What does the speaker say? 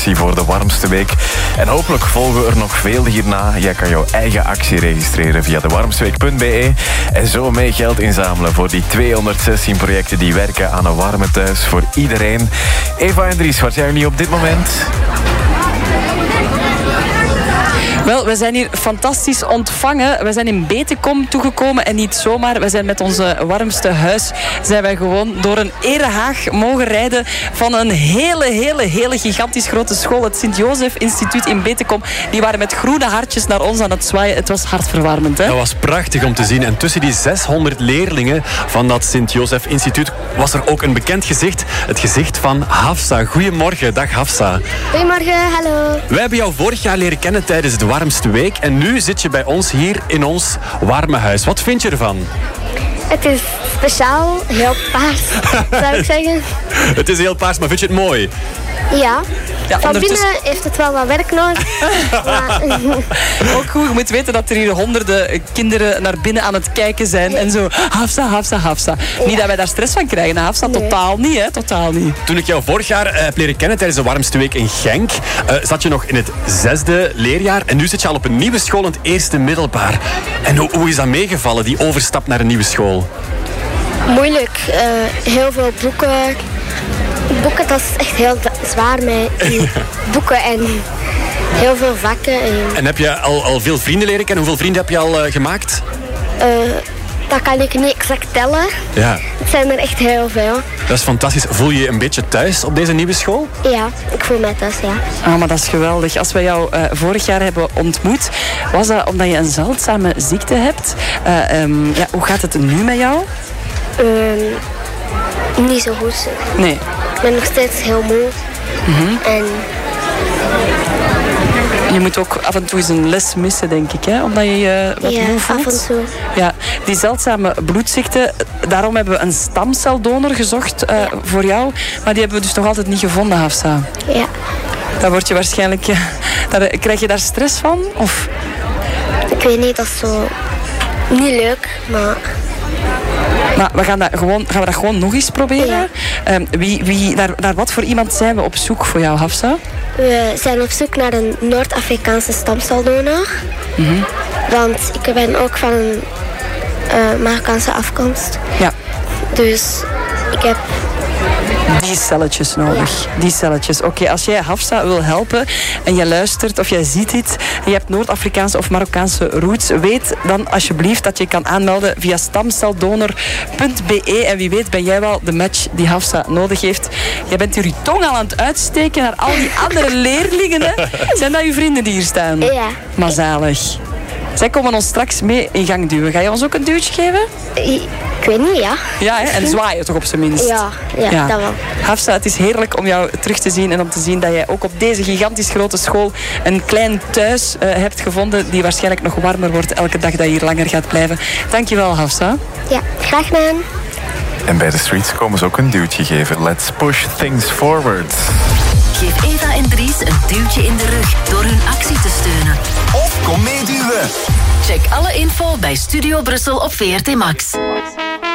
actie voor de warmste week. En hopelijk volgen er nog veel hierna. Jij kan jouw eigen actie registreren via dewarmsteweek.be. En zo mee geld inzamelen voor die 216 projecten die werken aan een warme thuis voor iedereen. Eva en Dries, waar zijn jullie op dit moment? Wel, we zijn hier fantastisch ontvangen. We zijn in Betekom toegekomen en niet zomaar. We zijn met onze warmste huis. Zijn wij gewoon door een erehaag mogen rijden van een hele gigantisch grote school. Het Sint-Jozef Instituut in Betekom. Die waren met groene hartjes naar ons aan het zwaaien. Het was hartverwarmend, hè? Dat was prachtig om te zien. En tussen die 600 leerlingen van dat Sint-Jozef Instituut was er ook een bekend gezicht. Het gezicht van Hafsa. Goedemorgen, dag Hafsa. Goedemorgen, hallo. Wij hebben jou vorig jaar leren kennen tijdens de warmste week. En nu zit je bij ons hier in ons warme huis. Wat vind je ervan? Het is speciaal, heel paars, zou ik zeggen. Het is heel paars, maar vind je het mooi? Ja. Ja, van binnen heeft het wel wat werk nodig. Maar... Ook goed, je moet weten dat er hier honderden kinderen naar binnen aan het kijken zijn. En zo, Hafsa. Ja. Niet dat wij daar stress van krijgen. Hafsa, nee. Totaal niet, hè? Totaal niet. Toen ik jou vorig jaar heb leren kennen tijdens de warmste week in Genk, zat je nog in het 6e leerjaar. En nu zit je al op een nieuwe school in het 1e middelbaar. En hoe is dat meegevallen, die overstap naar een nieuwe school? Moeilijk. Heel veel boeken. Boeken, dat is echt heel zwaar met boeken en heel veel vakken. En heb je al veel vrienden leren kennen? Hoeveel vrienden heb je al gemaakt? Dat kan ik niet exact tellen. Ja. Het zijn er echt heel veel. Dat is fantastisch. Voel je je een beetje thuis op deze nieuwe school? Ja, ik voel mij thuis, ja. Ah, maar dat is geweldig. Als we jou vorig jaar hebben ontmoet, was dat omdat je een zeldzame ziekte hebt. Hoe gaat het nu met jou? Niet zo goed. Nee. Ik ben nog steeds heel moe. En... Je moet ook af en toe eens een les missen, denk ik, hè? Omdat je je wat moe voelt. Ja, af en toe. Ja, die zeldzame bloedziekte, daarom hebben we een stamceldonor gezocht voor jou. Maar die hebben we dus nog altijd niet gevonden, Hafsa. Ja. Dan word je waarschijnlijk... krijg je daar stress van? Of? Ik weet niet, dat is zo... Niet leuk, maar... Maar gaan we dat gewoon nog eens proberen? Ja. Naar wat voor iemand zijn we op zoek voor jou, Hafsa? We zijn op zoek naar een Noord-Afrikaanse stamceldonor. Want ik ben ook van een Marokkaanse afkomst. Ja. Dus ik heb... Die celletjes nodig. Ja. Die celletjes. Oké, als jij Hafsa wil helpen en je luistert of jij ziet iets en je hebt Noord-Afrikaanse of Marokkaanse roots, weet dan alsjeblieft dat je kan aanmelden via stamceldonor.be en wie weet ben jij wel de match die Hafsa nodig heeft. Jij bent hier je tong al aan het uitsteken naar al die andere leerlingen. Hè? Zijn dat uw vrienden die hier staan? Ja. Maar zalig. Zij komen ons straks mee in gang duwen. Ga je ons ook een duwtje geven? Ik weet niet, ja. Ja, hè? En zwaaien toch op zijn minst. Ja, dat wel. Hafsa, het is heerlijk om jou terug te zien en om te zien dat jij ook op deze gigantisch grote school een klein thuis hebt gevonden die waarschijnlijk nog warmer wordt elke dag dat je hier langer gaat blijven. Dankjewel, Hafsa. Ja, graag gedaan. En bij de Streets komen ze ook een duwtje geven. Let's push things forward. Geef Eva en Dries een duwtje in de rug door hun actie te steunen. Of kom meeduwen. Check alle info bij Studio Brussel op VRT Max.